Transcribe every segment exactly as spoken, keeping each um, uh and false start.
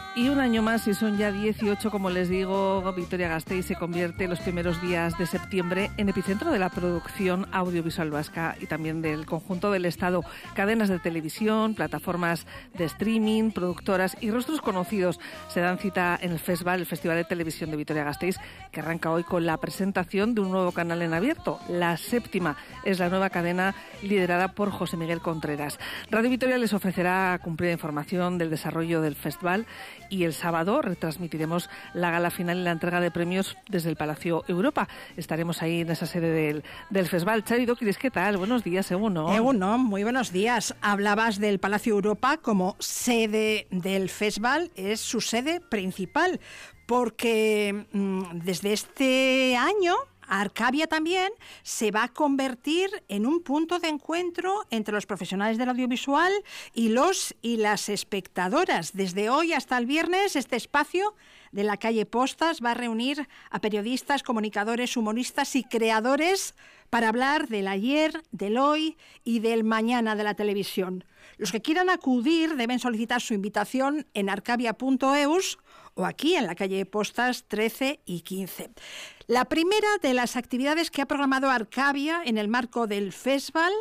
Y un año más, y son ya dieciocho, como les digo, Vitoria-Gasteiz se convierte los primeros días de septiembre en epicentro de la producción audiovisual vasca y también del conjunto del Estado. Cadenas de televisión, plataformas de streaming, productoras y rostros conocidos se dan cita en el Festival, el Festival de Televisión de Vitoria-Gasteiz, que arranca hoy con la presentación de un nuevo canal en abierto. La Séptima es la nueva cadena liderada por José Miguel Contreras. Radio Vitoria les ofrecerá cumplida información del desarrollo del festival y el sábado retransmitiremos la gala final y la entrega de premios desde el Palacio Europa. Estaremos ahí en esa sede del, del festival. Chari Doquiris, ¿qué tal? Buenos días, Egunon. Egunon, muy buenos días. Hablabas del Palacio Europa como sede del festival, es su sede principal, porque mmm, desde este año Arcavia también se va a convertir en un punto de encuentro entre los profesionales del audiovisual y los y las espectadoras. Desde hoy hasta el viernes, este espacio de la calle Postas va a reunir a periodistas, comunicadores, humoristas y creadores para hablar del ayer, del hoy y del mañana de la televisión. Los que quieran acudir deben solicitar su invitación en arcavia punto eus o aquí en la calle Postas trece y quince. La primera de las actividades que ha programado Arcavia en el marco del festival,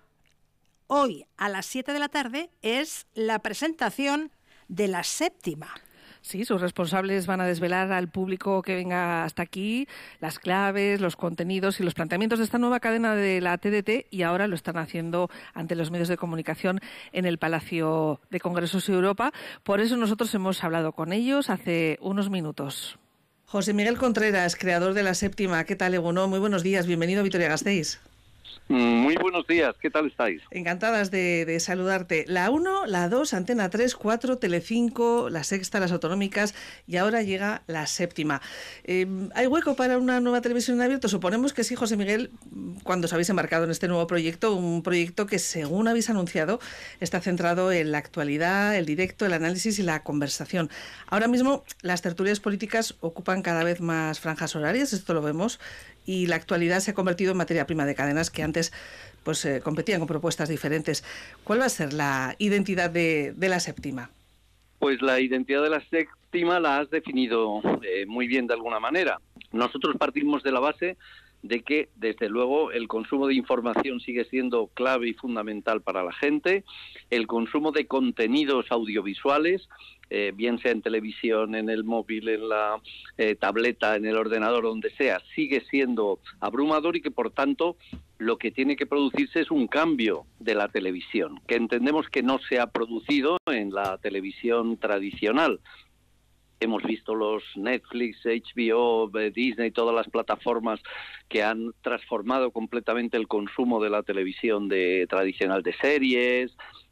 hoy a las siete de la tarde, es la presentación de La Séptima. Sí, sus responsables van a desvelar al público que venga hasta aquí las claves, los contenidos y los planteamientos de esta nueva cadena de la T D T, y ahora lo están haciendo ante los medios de comunicación en el Palacio de Congresos Europa. Por eso nosotros hemos hablado con ellos hace unos minutos. José Miguel Contreras, creador de La Séptima. ¿Qué tal, Egunon? Muy buenos días. Bienvenido a Vitoria-Gasteiz. Muy buenos días, ¿qué tal estáis? Encantadas de, de saludarte. La uno, la dos, Antena tres, cuatro, Telecinco, La Sexta, las autonómicas, y ahora llega La Séptima. Eh, ¿Hay hueco para una nueva televisión en abierto? Suponemos que sí, José Miguel, cuando os habéis embarcado en este nuevo proyecto, un proyecto que, según habéis anunciado, está centrado en la actualidad, el directo, el análisis y la conversación. Ahora mismo las tertulias políticas ocupan cada vez más franjas horarias, esto lo vemos, y la actualidad se ha convertido en materia prima de cadenas que antes pues eh, competían con propuestas diferentes. ¿Cuál va a ser la identidad de, de La Séptima? Pues la identidad de La Séptima la has definido eh, muy bien de alguna manera. Nosotros partimos de la base de que, desde luego, el consumo de información sigue siendo clave y fundamental para la gente, el consumo de contenidos audiovisuales, eh, bien sea en televisión, en el móvil, en la eh, tableta, en el ordenador, donde sea, sigue siendo abrumador, y que, por tanto, lo que tiene que producirse es un cambio de la televisión, que entendemos que no se ha producido en la televisión tradicional. Hemos visto los Netflix, H B O, Disney, todas las plataformas que han transformado completamente el consumo de la televisión de tradicional de series,